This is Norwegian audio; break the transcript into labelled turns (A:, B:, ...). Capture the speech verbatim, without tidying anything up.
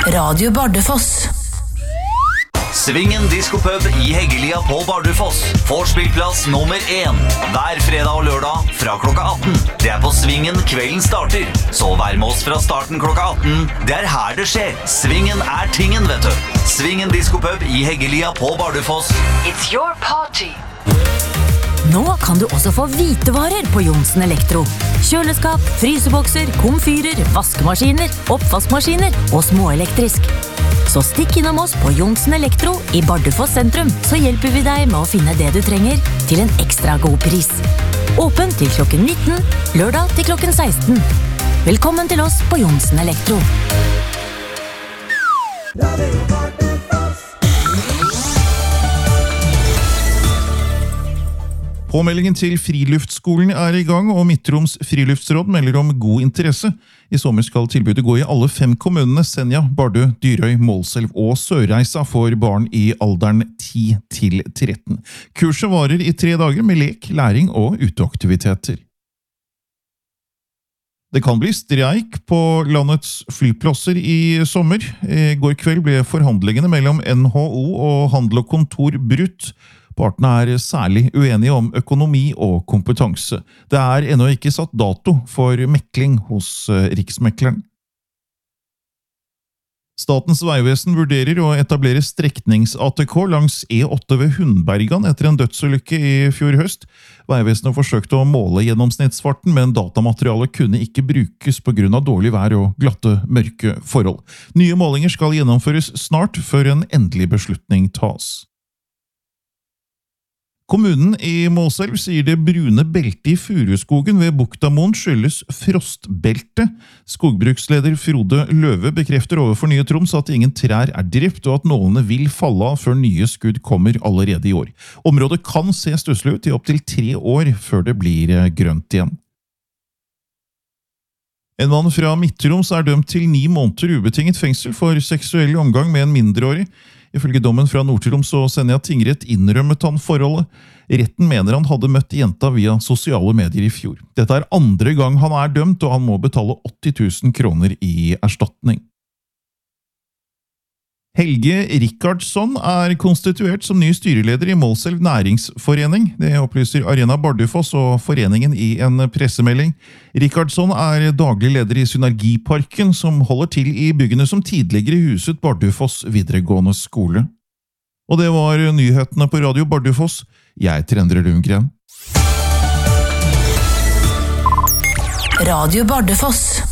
A: Radio Bardufoss.
B: Svingen Diskopub i Heggelia på Bardufoss får spillplass nummer én hver fredag og lørdag fra klokka atten. Det er på Svingen kvelden starter, så vær med oss fra starten klokka atten. Det er her det skjer. Svingen er tingen, vet du. Svingen Diskopub i Heggelia på Bardufoss.
A: It's your party. Nå kan du også få hvitevarer på Johnsen Elektro. Kjøleskap, frysebokser, komfyrer, vaskemaskiner, oppvaskmaskiner og småelektrisk. Så stikk innom oss på Johnsen Elektro i Bardufoss sentrum, så hjelper vi deg med å finne det du trenger til en ekstra god pris. Åpen til klokken nitten, lørdag til klokken seksten. Velkommen til oss på Johnsen Elektro.
C: Påmeldingen til Friluftsskolen er i gang, og Midtroms Friluftsråd melder om god interesse. I sommer skal tilbudet gå i alle fem kommunene, Senja, Bardu, Dyrøy, Målselv og Sørreisa for barn i alderen ti til tretten. Kurset varer i tre dager med lek, læring og uteaktiviteter. Det kan bli streik på landets flyplasser i sommer. I går kveld ble forhandlingene mellom N H O og Handel og Kontor brutt. Partene er særlig uenige om økonomi og kompetanse. Det er ennå ikke satt dato for mekling hos Riksmekleren. Statens vegvesen vurderer å etablere streknings-A T K langs E åtte ved Hundbergan etter en dødsulykke i fjor høst. Vegvesenet forsøkte å måle gjennomsnittsfarten, men datamaterialet kunne ikke brukes på grunn av dårlig vær og glatte, mørke forhold. Nye målinger skal gjennomføres snart før en endelig beslutning tas. Kommunen i Målselv sier det brune beltet i Furuskogen ved Buktamoen skyldes frostbelte. Skogbruksleder Frode Løve bekrefter overfor Nye Troms at ingen trær er drept, og at nålene vil falle av før nye skudd kommer allerede i år. Området kan se stusslig ut i opp til tre år før det blir grønt igjen. En mann fra Midtroms er dømt til ni måneder ubetinget fengsel for seksuell omgang med en mindreårig. Ifølge dommen fra Nord-Troms og Senja tingrett innrømmet han forholdet. Retten mener han hadde møtt jenta via sosiale medier i fjor. Dette er andre gang han er dømt, og han må betale åtti tusen kroner i erstatning. Helge Rickardsson er konstituert som ny styreleder i Målselv Næringsforening. Det opplyser Arena Bardufoss og foreningen i en pressemelding. Rickardsson er daglig leder i Synergiparken, som holder til i byggene som tidligere huset Bardufoss videregående skole. Og det var nyhetene på Radio Bardufoss. Jeg heter Endre Lundgren.
A: Radio Bardufoss.